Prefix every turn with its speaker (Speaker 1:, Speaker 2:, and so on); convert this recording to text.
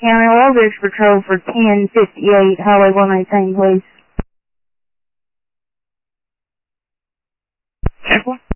Speaker 1: County Road Bridge Patrol for 1058 Highway 118, please.
Speaker 2: 10-4.